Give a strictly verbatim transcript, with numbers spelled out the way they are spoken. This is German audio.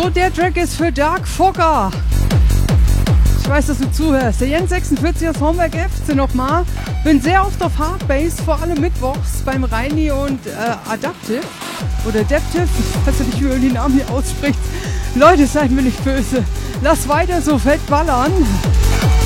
So, der Track ist für Dark Fogger. Ich weiß, dass du zuhörst. Der Jens sechsundvierzig aus Homberg F C nochmal. Bin sehr oft auf Hardbass, vor allem mittwochs beim Reini und äh, Adaptive. Oder Adaptive, ich weiß nicht, wie man die Namen hier ausspricht. Leute, seid mir nicht böse. Lass weiter so fett ballern.